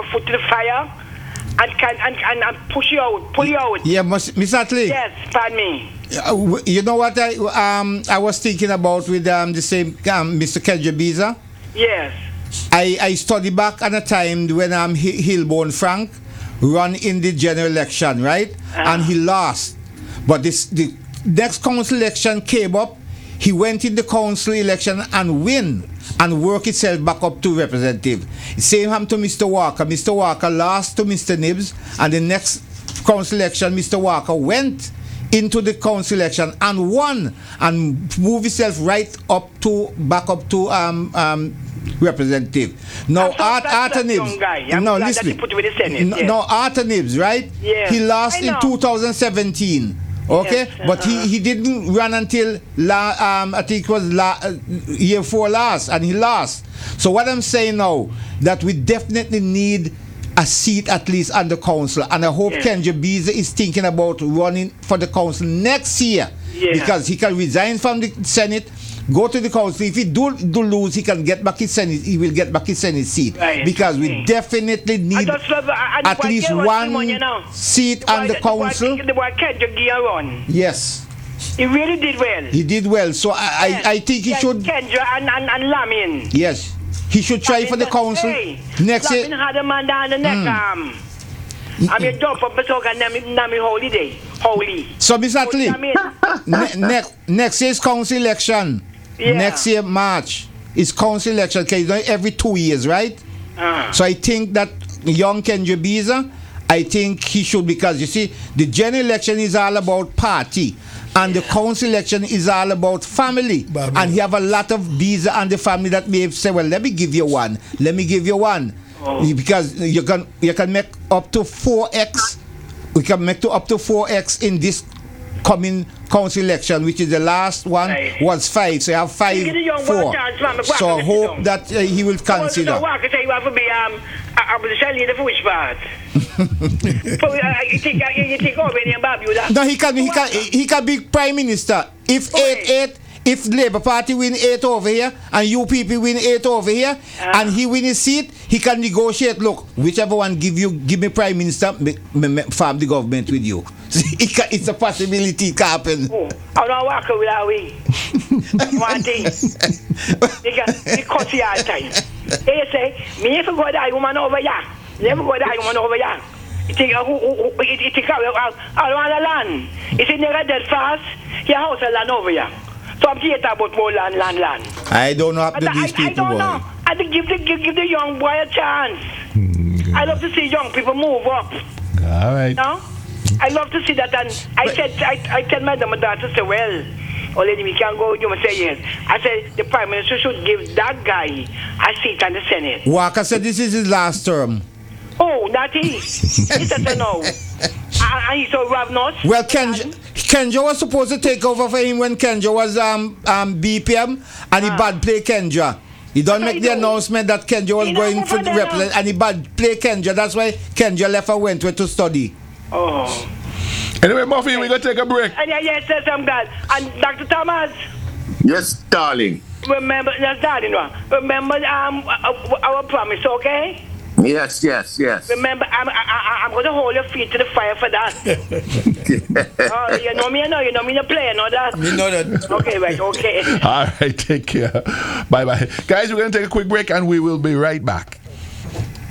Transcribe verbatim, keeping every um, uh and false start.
foot to the fire and can and, and, and push you out, pull you out. Yeah, Miss Atlee. Yes, pardon me. Uh, you know what I um I was thinking about with um the same um, Mister Kendra Biza? Yes. I, I study back at a time when um H- Hillborn Frank run in the general election, right? Uh-huh. And he lost. But this the next council election came up. He went in the council election and win and work itself back up to representative. Same happened to Mister Walker. Mister Walker lost to Mister Nibbs, and the next council election, Mister Walker went into the council election and won and moved himself right up to back up to um um representative. Now I'm so Art, glad Arthur that young Nibbs. guy. I'm No, glad that listen. he put you with the Senate, No, yes. no, Arthur Nibbs, right? Yes, He lost I in know. two thousand seventeen. Okay, Yes, but uh-huh. he, he didn't run until la, um, I think it was la, uh, year four last, and he lost. So what I'm saying now, that we definitely need a seat at least on the council, and I hope Yes. Kendra Biza is thinking about running for the council next year, Yeah. because he can resign from the Senate, go to the council. If he do, do lose, he can get back his Senate. He will get back his Senate seat, Right. because we Mm. definitely I need just love, I, I, at I least get what one Simon, you know. seat The on boy- the council. The boy, the boy Kendra Gia run. Yes. He really did well. He did well, so I, Yes. I, I think he Ken- should. Kendra and, and, and Lamin. Yes, he should try for the council Hey, next Lamin year. had a man down the neck. Um, I'm your jump up and talk and name name holiday. Holy. So, Miss Atlee, Lamin. ne- ne- next year's council election, Yeah. next year March is council election. Okay, you know, every two years, right? Ah. So I think that young Kendra Biza, I think he should, because you see, the general election is all about party, and the council election is all about family. Babu. And he have a lot of Biza and the family that may say, well, let me give you one, let me give you one, Oh. because you can you can make up to four x. We can make to up to four x in this coming council election, which is the last one Right. was five. So you have five, Give the young four. boy a chance, man. Go So on, sit hope down. that uh, he will consider. So what I say you have to be um I, I was telling you for which part. So uh, you think uh, you think over in Bob you that. No, he can he can he can be prime minister if eight Okay. eight. If Labour Party win eight over here and U P P win eight over here, Ah. and he win his seat, he can negotiate. Look, whichever one give you, give me prime minister, me, me, me farm the government with you. it can, it's a possibility, it can happen. Oh, I don't walk away that way. One thing. They can they cut you all the time. They say, me if I go that woman over here, never go that woman over here. You think uh, who, who, who, it, it take out all around the land. It's in there dead fast, your house and land over here. So I'm here about more land, land, land. I don't know how to But I, these I people, don't boy. know. I think give the give, give the young boy a chance. I love to see young people move up. All right. No? I love to see that, and I said, I, I tell my daughter, say, well, oh lady, we can go. You must say yes. I said the prime minister should give that guy a seat on the Senate. Walker said this is his last term. Oh, that he. He said no. And, and he's so ravenous. Well, Kenja, Kenja was supposed to take over for him when Kenja was um, um, B P M, and he Ah. bad play Kenja. He don't What make I the do? announcement that Kenja was He don't going move for on the there represent, now. and he bad play Kenja. That's why Kenja left and went to study. Oh. Anyway, Muffy, we're going to take a break. And yeah, yes, yes, I'm glad. And Doctor Thomas, Yes, darling. remember, that's darling, one. Remember um, our, our promise, okay? Yes, yes, yes. Remember, I'm, I, I, I'm going to hold your feet to the fire for that. Oh, you know me, you know, you know me, you play, you know that? You know that. Okay, right, okay. All right, take care. Bye bye. Guys, we're going to take a quick break and we will be right back.